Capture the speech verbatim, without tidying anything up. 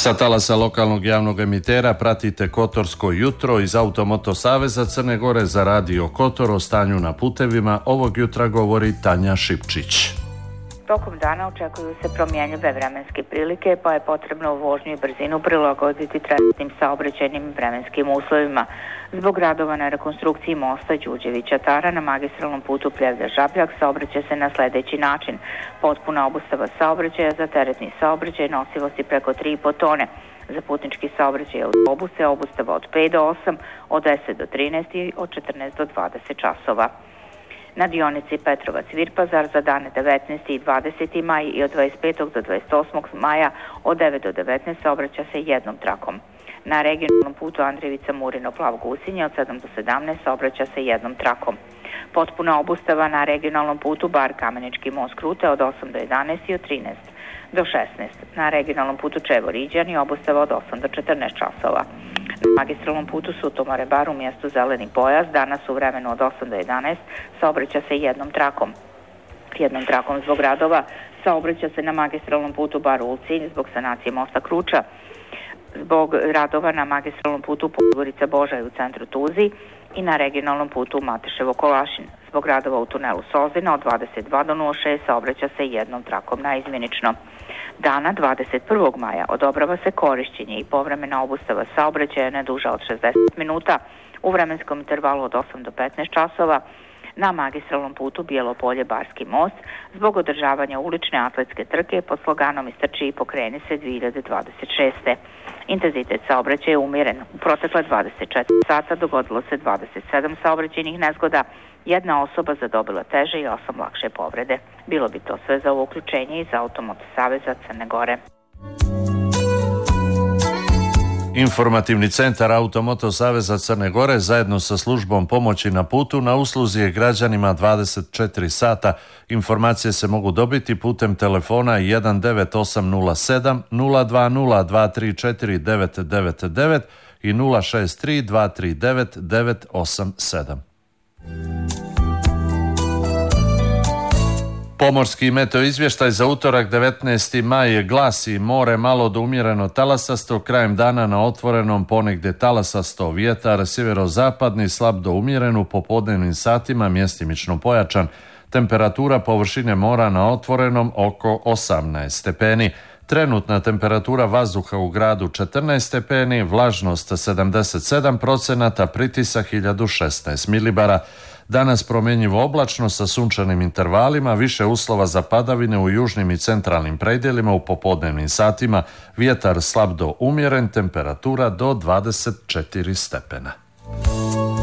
Sa talasa lokalnog javnog emitera pratite Kotorsko jutro iz Automoto Saveza Crne Gore za Radio Kotor. O stanju na putevima ovog jutra govori Tanja Šipčić. Tokom dana očekuju se promjenjive vremenske prilike, pa je potrebno vožnju i brzinu prilagoditi trenutnim saobraćajnim vremenskim uslovima. Zbog radova na rekonstrukciji mosta Đurđevića-Tara na magistralnom putu Pljevlja-Žabljak saobraća se na sljedeći način. Potpuna obustava saobraćaja za teretni saobraćaj nosivosti preko tri i po tone. Za putnički saobraćaj autobuse obustava od pet do osam, od deset do trinaest i od četrnaest do dvadeset časova. Na dionici Petrovac-Virpazar za dane devetnaesti i dvadeseti maj i od dvadeset petog do dvadeset osmog maja od devet do devetnaest saobraća se jednom trakom. Na regionalnom putu Andrijevica-Murino-Plav-Gusinje od sedam do sedamnaest saobraća se jednom trakom. Potpuna obustava na regionalnom putu Bar-Kamenički most-Krute od osam do jedanaest i od trinaest do šesnaest. Na regionalnom putu Čevo-Riđani obustava od osam do četrnaest časova. Na magistralnom putu Sutomore-Bar u mjestu Zeleni pojas danas u vremenu od osam do jedanaest saobraća se jednom trakom. Jednom trakom zbog radova saobraća se na magistralnom putu Bar-Ulcinj zbog sanacije mosta Kruča, zbog radova na magistralnom putu Podgorica-Božaj u centru Tuzi i na regionalnom putu Mateševo-Kolašin. Zbog radova u tunelu Sozina od dvadeset dva do nula šest saobraća se jednom trakom naizmjenično. Dana dvadeset prvog maja odobrava se korišćenje i povremena obustava saobraćaja ne duža od šezdeset minuta u vremenskom intervalu od osam do petnaest časova na magistralnom putu Bijelo-Polje-Barski most zbog održavanja ulične atletske trke pod sloganom Istrči i pokreni se dvije hiljade dvadeset šeste. Intenzitet saobraćaja je umjeren. U protekle dvadeset četiri sata dogodilo se dvadeset sedam saobraćajnih nezgoda, jedna osoba zadobila teže i osam lakše povrede. Bilo bi to sve za ovo uključenje iz Automoto Saveza Crne Gore. Informativni centar Automoto Saveza Crne Gore zajedno sa službom pomoći na putu na usluzi je građanima dvadeset četiri sata. Informacije se mogu dobiti putem telefona jedan devet osam nula sedam nula dva nula dva tri četiri devet devet devet i nula šest tri dva tri devet devet osam sedam. Pomorski meteo izvještaj za utorak devetnaesti maj glasi: more malo do umjereno talasasto, krajem dana na otvorenom ponegdje talasasto, vjetar sjeverozapadni slab do umjeren, u popodnevnim satima mjestimično pojačan, temperatura površine mora na otvorenom oko osamnaest stepeni. Trenutna temperatura vazduha u gradu četrnaest stepeni, vlažnost sedamdeset sedam procenata, pritisak hiljadu šesnaest milibara. Danas promjenjivo oblačno sa sunčanim intervalima, više uslova za padavine u južnim i centralnim predjelima u popodnevnim satima, vjetar slab do umjeren, temperatura do dvadeset četiri stepena.